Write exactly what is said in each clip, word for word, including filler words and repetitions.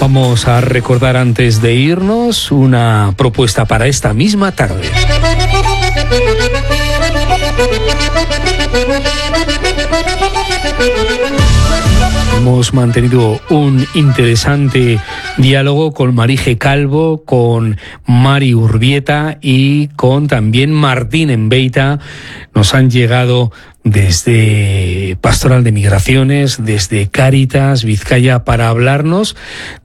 Vamos a recordar antes de irnos una propuesta para esta misma tarde. Hemos mantenido un interesante diálogo con Marije Calvo, con Mari Urbieta y con también Martín Enbeita. Nos han llegado desde Pastoral de Migraciones, desde Cáritas Vizcaya, para hablarnos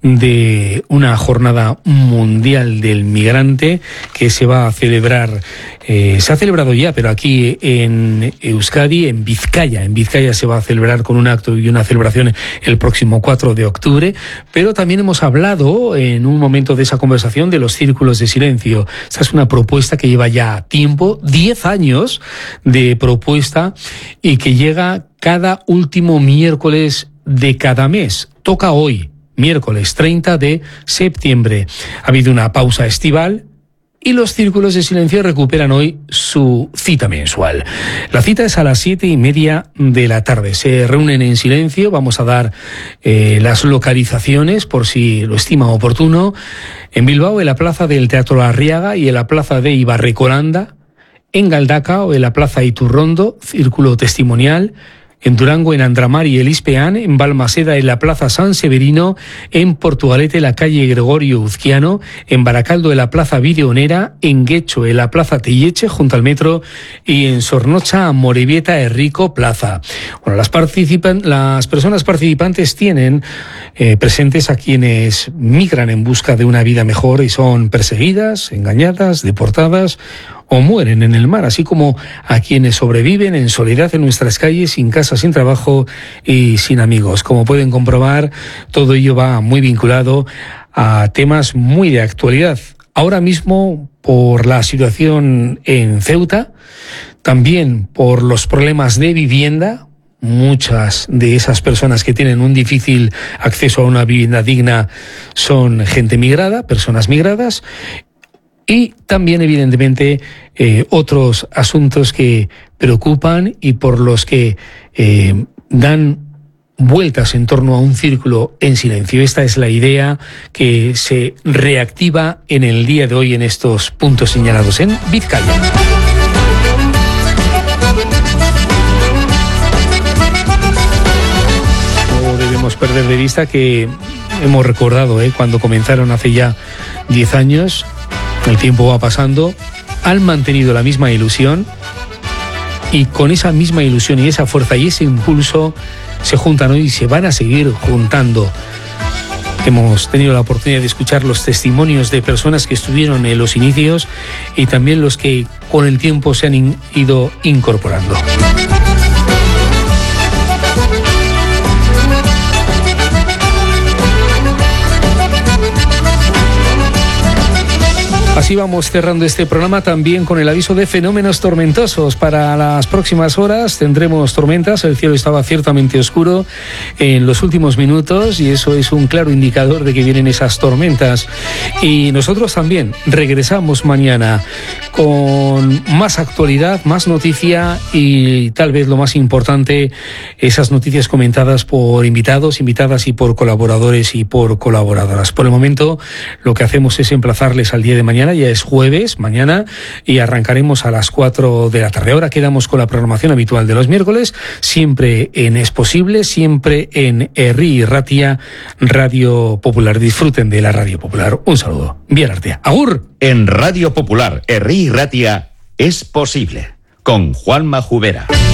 de una jornada mundial del migrante que se va a celebrar, eh, se ha celebrado ya, pero aquí en Euskadi, en Vizcaya, en Vizcaya se va a celebrar con un acto y una celebración el próximo cuatro de octubre, pero también hemos hablado en un momento de esa conversación de los círculos de silencio. Esta es una propuesta que lleva ya tiempo, diez años de propuesta, y que llega cada último miércoles de cada mes. Toca hoy, miércoles treinta de septiembre. Ha habido una pausa estival y los círculos de silencio recuperan hoy su cita mensual. La cita es a las siete y media de la tarde. Se reúnen en silencio. Vamos a dar eh, las localizaciones por si lo estima oportuno. En Bilbao, en la plaza del Teatro Arriaga y en la plaza de Ibarrecolanda. En Galdacao, en la plaza Iturrondo, círculo testimonial. En Durango, en Andramar y el Ispeán. En Balmaseda, en la plaza San Severino. En Portugalete, la calle Gregorio Uzquiano. En Baracaldo, en la plaza Videonera. En Guecho, en la plaza Telleche, junto al metro. Y en Sornocha, Amorebieta, Errico, plaza. Bueno, las participan, las personas participantes tienen eh, presentes a quienes migran en busca de una vida mejor y son perseguidas, engañadas, deportadas o mueren en el mar, así como a quienes sobreviven en soledad en nuestras calles, sin casa, sin trabajo y sin amigos. Como pueden comprobar, todo ello va muy vinculado a temas muy de actualidad. Ahora mismo, por la situación en Ceuta, también por los problemas de vivienda. Muchas de esas personas que tienen un difícil acceso a una vivienda digna son gente migrada, personas migradas. Y también, evidentemente, eh, otros asuntos que preocupan y por los que eh, dan vueltas en torno a un círculo en silencio. Esta es la idea que se reactiva en el día de hoy en estos puntos señalados en Vizcaya. No debemos perder de vista que hemos recordado eh, cuando comenzaron hace ya diez años. El tiempo va pasando, han mantenido la misma ilusión y con esa misma ilusión y esa fuerza y ese impulso se juntan hoy y se van a seguir juntando. Hemos tenido la oportunidad de escuchar los testimonios de personas que estuvieron en los inicios y también los que con el tiempo se han in- ido incorporando. Así vamos cerrando este programa también con el aviso de fenómenos tormentosos. Para las próximas horas tendremos tormentas. El cielo estaba ciertamente oscuro en los últimos minutos y eso es un claro indicador de que vienen esas tormentas. Y nosotros también regresamos mañana con más actualidad, más noticia y tal vez lo más importante, esas noticias comentadas por invitados, invitadas y por colaboradores y por colaboradoras. Por el momento lo que hacemos es emplazarles al día de mañana. Ya es jueves, mañana, y arrancaremos a las cuatro de la tarde. Ahora quedamos con la programación habitual de los miércoles, siempre en Es Posible, siempre en Herri Ratia, Radio Popular. Disfruten de la Radio Popular. Un saludo. Bien, Artea. ¡Agur! En Radio Popular, Herri Ratia, Es Posible, con Juanma Jubera.